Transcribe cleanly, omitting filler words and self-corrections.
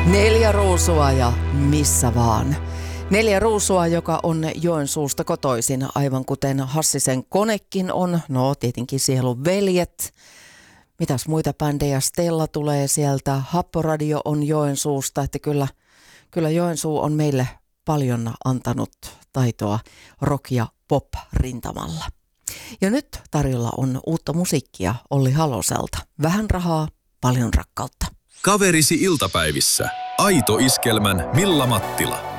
4 ruusua ja missä vaan. 4 ruusua, joka on Joensuusta kotoisin, aivan kuten Hassisen Konekin on. No, tietenkin Sielun veljet. Mitäs muita bändejä? Stella tulee sieltä. Happoradio on Joensuusta, että kyllä Joensuu on meille paljon antanut taitoa rock- ja pop-rintamalla. Ja nyt tarjolla on uutta musiikkia Olli Haloselta. Vähän rahaa, paljon rakkautta. Kaverisi iltapäivissä. Aito Iskelmän Milla Mattila.